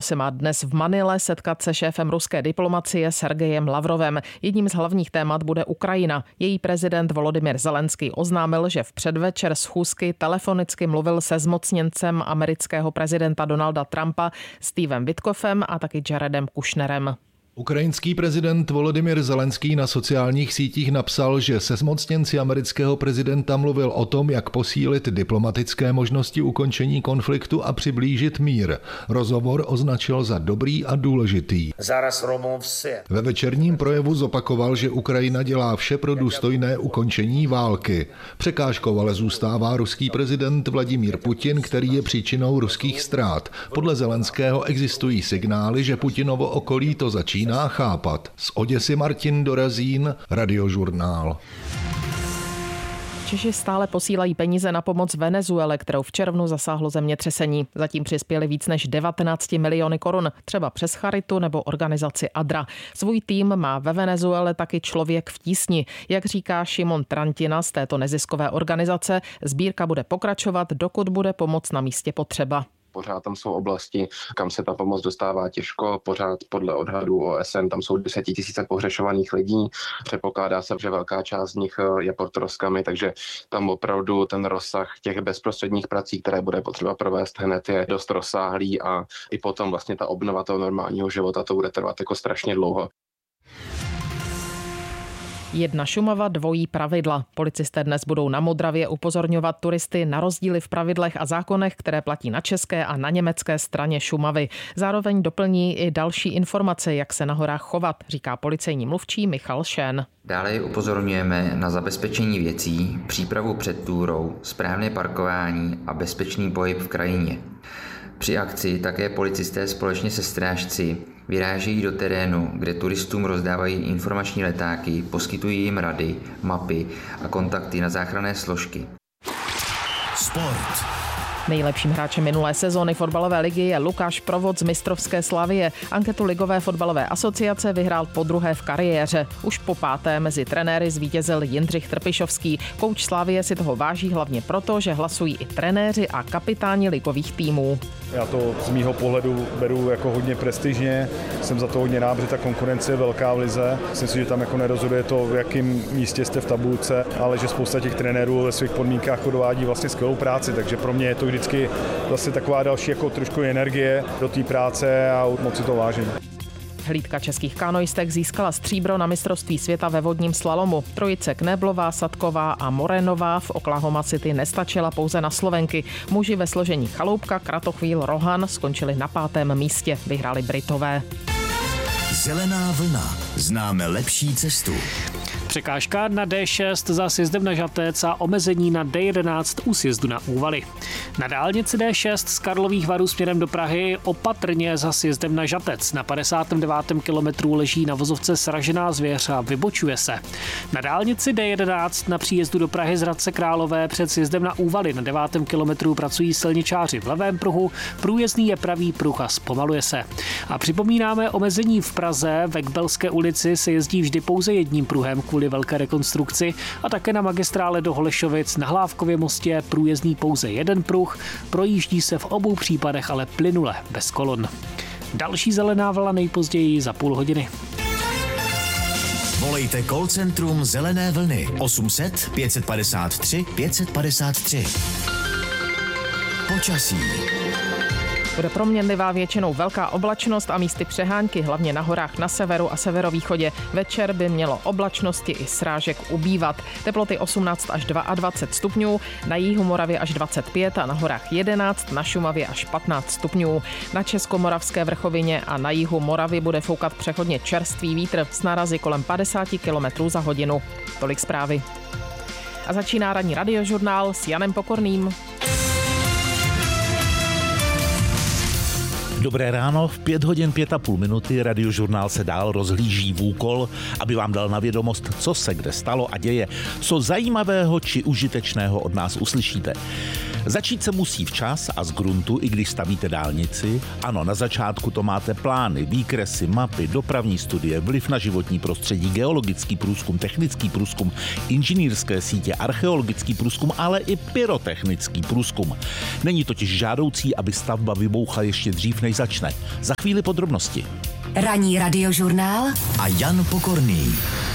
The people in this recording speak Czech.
se má dnes v Manile setkat se šéfem ruské diplomacie Sergejem Lavrovem. Jedním z hlavních témat bude Ukrajina. Její prezident Volodymyr Zelenský oznámil, že v předvečer schůzky telefonicky mluvil se zmocněncem amerického prezidenta Donalda Trumpa Stevem Witkoffem a taky Jaredem Kushnerem. Ukrajinský prezident Volodymyr Zelenský na sociálních sítích napsal, že se zmocněnci amerického prezidenta mluvil o tom, jak posílit diplomatické možnosti ukončení konfliktu a přiblížit mír. Rozhovor označil za dobrý a důležitý. Ve večerním projevu zopakoval, že Ukrajina dělá vše pro důstojné ukončení války. Překážkou ale zůstává ruský prezident Vladimír Putin, který je příčinou ruských ztrát. Podle Zelenského existují signály, že Putinovo okolí to začíná chápat. Z Oděsy Martin Dorazín, Radiožurnál. Češi stále posílají peníze na pomoc Venezuele, kterou v červnu zasáhlo zemětřesení. Zatím přispěli víc než 19 miliony korun, třeba přes charitu nebo organizaci ADRA. Svůj tým má ve Venezuele taky Člověk v tísni. Jak říká Šimon Trantina z této neziskové organizace, sbírka bude pokračovat, dokud bude pomoc na místě potřeba. Pořád tam jsou oblasti, kam se ta pomoc dostává těžko, pořád podle odhadů OSN tam jsou 10 000 pohřešovaných lidí. Předpokládá se, že velká část z nich je pod troskami, takže tam opravdu ten rozsah těch bezprostředních prací, které bude potřeba provést hned, je dost rozsáhlý a i potom vlastně ta obnova toho normálního života to bude trvat jako strašně dlouho. Jedna Šumava, dvojí pravidla. Policisté dnes budou na Modravě upozorňovat turisty na rozdíly v pravidlech a zákonech, které platí na české a na německé straně Šumavy. Zároveň doplní i další informace, jak se na horách chovat, říká policejní mluvčí Michal Šen. Dále upozorňujeme na zabezpečení věcí, přípravu před túrou, správné parkování a bezpečný pohyb v krajině. Při akci také policisté společně se strážci vyrážejí do terénu, kde turistům rozdávají informační letáky, poskytují jim rady, mapy a kontakty na záchranné složky. Sport. Nejlepším hráčem minulé sezóny fotbalové ligy je Lukáš Provod z mistrovské Slavie. Anketu Ligové fotbalové asociace vyhrál podruhé v kariéře. Už po páté mezi trenéry zvítězil Jindřich Trpišovský. Kouč Slavie si toho váží hlavně proto, že hlasují i trenéři a kapitáni ligových týmů. Já to z mýho pohledu beru jako hodně prestižně. Jsem za to hodně rád, že ta konkurence je velká v lize. Myslím si, že tam jako nerozhoduje to, v jakém místě jste v tabulce, ale že spousta těch trenérů ve svých podmínkách odvádí vlastně skvělou práci, takže pro mě je to vždycky zase taková další jako trošku energie do té práce a moc si to vážím. Hlídka českých kanoistek získala stříbro na mistrovství světa ve vodním slalomu. Trojice Kneblová, Sadková a Morenová v Oklahoma City nestačila pouze na Slovenky. Muži ve složení Chaloupka, Kratochvíl, Rohan skončili na 5. místě. Vyhráli Britové. Zelená vlna. Známe lepší cestu. Překážka na D6 za sjezdem na Žatec a omezení na D11 u sjezdu na Úvaly. Na dálnici D6 z Karlových Varů směrem do Prahy opatrně za sjezdem na Žatec. Na 59. kilometru leží na vozovce sražená zvěř a vybočuje se. Na dálnici D11 na příjezdu do Prahy z Hradce Králové před sjezdem na Úvaly na 9. kilometru pracují silničáři v levém pruhu, průjezdný je pravý pruh a zpomaluje se. A připomínáme omezení v Praze, ve Kbelské ulici se jezdí vždy pouze jedním pruhem kvůli velké rekonstrukci a také na magistrále do Holešovic na Hlávkově mostě průjezdný pouze jeden pruh, projíždí se v obou případech ale plynule, bez kolon. Další zelená vlna nejpozději za půl hodiny. Volejte call centrum Zelené vlny 800 553 553. Počasí. Bude proměnlivá, většinou velká oblačnost a místy přehánky, hlavně na horách na severu a severovýchodě. Večer by mělo oblačnosti i srážek ubývat. Teploty 18 až 22 stupňů, na jihu Moravy až 25 a na horách 11, na Šumavě až 15 stupňů. Na Českomoravské vrchovině a na jihu Moravy bude foukat přechodně čerstvý vítr s nárazy kolem 50 km za hodinu. Tolik zprávy. A začíná ranní radiožurnál s Janem Pokorným. Dobré ráno, v 5 hodin 5,5 minuty Radiožurnál se dál rozhlíží v úkol, aby vám dal na vědomost, co se kde stalo a děje, co zajímavého či užitečného od nás uslyšíte. Začít se musí včas a z gruntu, i když stavíte dálnici. Ano, na začátku to máte plány, výkresy, mapy, dopravní studie, vliv na životní prostředí, geologický průzkum, technický průzkum, inženýrské sítě, archeologický průzkum, ale i pyrotechnický průzkum. Není totiž žádoucí, aby stavba vybouchla ještě dřív, než začne. Za chvíli podrobnosti. Ranní radiožurnál a Jan Pokorný.